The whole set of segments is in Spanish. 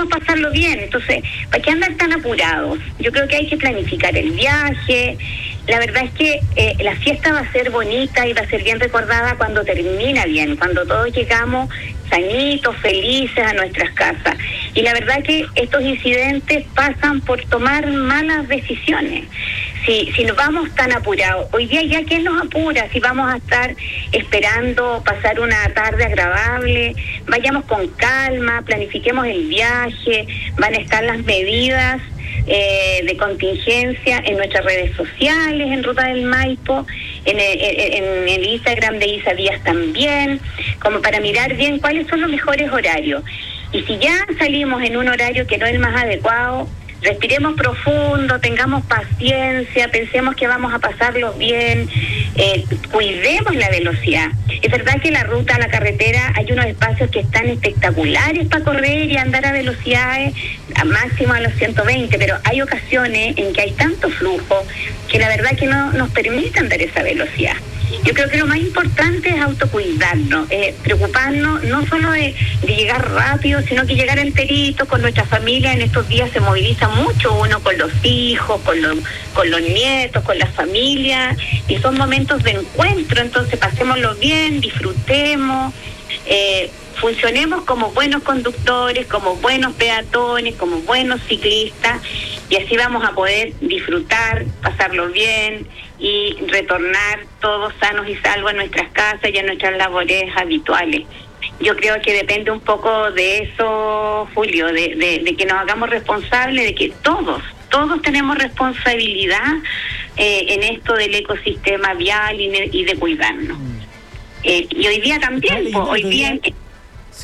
queremos pasarlo bien. Entonces, ¿para qué andar tan apurados? Yo creo que hay que planificar el viaje. La verdad es que la fiesta va a ser bonita y va a ser bien recordada cuando termina bien, cuando todos llegamos sanitos, felices a nuestras casas. Y la verdad que estos incidentes pasan por tomar malas decisiones. Si nos vamos tan apurados, hoy día ya ¿quién nos apura? Si vamos a estar esperando pasar una tarde agradable, vayamos con calma, planifiquemos el viaje, van a estar las medidas de contingencia en nuestras redes sociales, en Ruta del Maipo, en el Instagram de Isa Díaz también, como para mirar bien cuáles son los mejores horarios. Y si ya salimos en un horario que no es el más adecuado, respiremos profundo, tengamos paciencia, pensemos que vamos a pasarlo bien, cuidemos la velocidad. Es verdad que la ruta, la carretera, hay unos espacios que están espectaculares para correr y andar a velocidades a máximo a los 120, pero hay ocasiones en que hay tanto flujo que la verdad que no nos permite andar esa velocidad. Yo creo que lo más importante es autocuidarnos, preocuparnos no solo de llegar rápido, sino que llegar enterito con nuestra familia. En estos días se moviliza mucho uno con los hijos, con los nietos, con la familia, y son momentos de encuentro. Entonces pasémoslo bien, disfrutemos, funcionemos como buenos conductores, como buenos peatones, como buenos ciclistas, y así vamos a poder disfrutar, pasarlo bien y retornar todos sanos y salvos a nuestras casas y a nuestras labores habituales. Yo creo que depende un poco de eso, Julio, de que nos hagamos responsables, de que todos tenemos responsabilidad en esto del ecosistema vial y de cuidarnos. Y hoy día también, hoy día sí.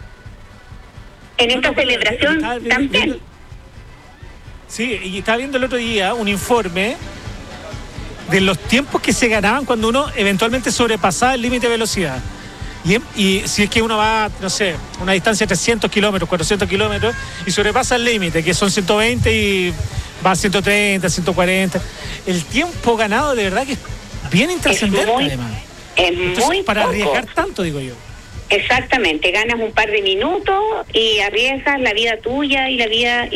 En esta celebración también. Sí, y estaba viendo el otro día un informe de los tiempos que se ganaban cuando uno eventualmente sobrepasaba el límite de velocidad. Y si es que uno va, no sé, una distancia de 300 kilómetros, 400 kilómetros, y sobrepasa el límite, que son 120 y va a 130, 140, el tiempo ganado de verdad que es bien intrascendente, además. Entonces, muy para poco. Arriesgar tanto, digo yo. Exactamente, ganas un par de minutos y arriesgas la vida tuya y la vida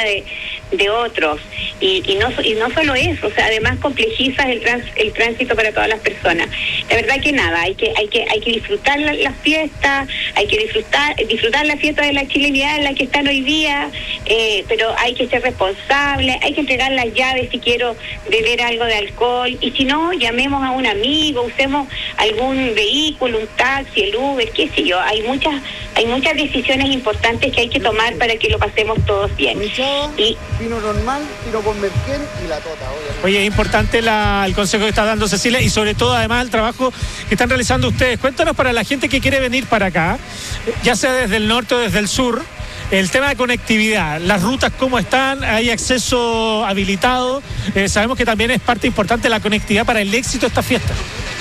de otros, y no solo eso, o sea, además complejizas el tránsito para todas las personas. La verdad que nada, hay que disfrutar las fiestas, hay que disfrutar la fiesta de la chilenidad en la que están hoy día, pero hay que ser responsable, hay que entregar las llaves si quiero beber algo de alcohol, y si no, llamemos a un amigo, usemos algún vehículo, un taxi, el Uber, qué sé yo. Hay muchas decisiones importantes que hay que tomar para que lo pasemos todos bien. Y vino normal, vino con merquén y la tota, obviamente. Oye, es importante el consejo que está dando Cecilia, y sobre todo además el trabajo que están realizando ustedes. Cuéntanos, para la gente que quiere venir para acá, ya sea desde el norte o desde el sur, el tema de conectividad, las rutas cómo están, hay acceso habilitado. Sabemos que también es parte importante la conectividad para el éxito de esta fiesta.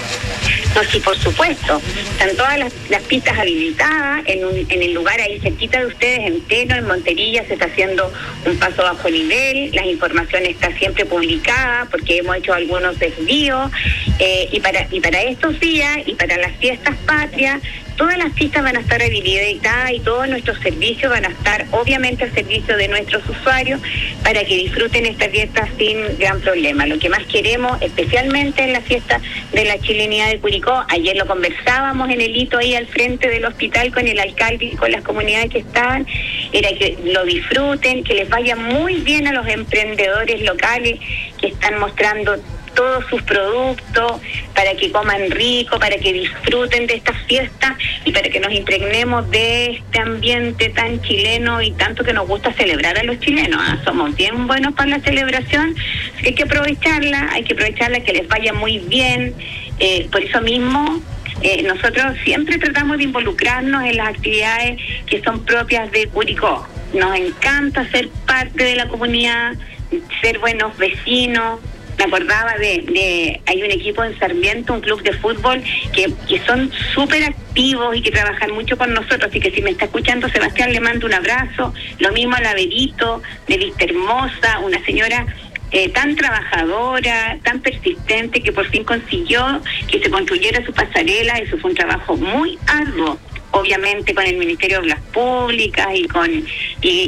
No, sí, por supuesto. Están todas las pistas habilitadas en el lugar ahí cerquita de ustedes, en Teno, en Monterilla, se está haciendo un paso bajo nivel. La información está siempre publicada porque hemos hecho algunos desvíos. Y para estos días y para las fiestas patrias, todas las pistas van a estar habilitadas y todos nuestros servicios van a estar obviamente al servicio de nuestros usuarios para que disfruten esta fiesta sin gran problema. Lo que más queremos, especialmente en la fiesta de la chilenidad de Curicó, ayer lo conversábamos en el hito ahí al frente del hospital con el alcalde y con las comunidades que estaban, era que lo disfruten, que les vaya muy bien a los emprendedores locales que están mostrando todos sus productos, para que coman rico, para que disfruten de estas fiestas y para que nos impregnemos de este ambiente tan chileno y tanto que nos gusta celebrar a los chilenos. Somos bien buenos para la celebración, así que hay que aprovecharla, que les vaya muy bien. Por eso mismo nosotros siempre tratamos de involucrarnos en las actividades que son propias de Curicó. Nos encanta ser parte de la comunidad, ser buenos vecinos. Me acordaba hay un equipo en Sarmiento, un club de fútbol que son súper activos y que trabajan mucho con nosotros, así que si me está escuchando Sebastián, le mando un abrazo. Lo mismo a la Berito de Vista Hermosa, una señora tan trabajadora, tan persistente, que por fin consiguió que se construyera su pasarela. Eso fue un trabajo muy arduo, obviamente con el Ministerio de Obras Públicas y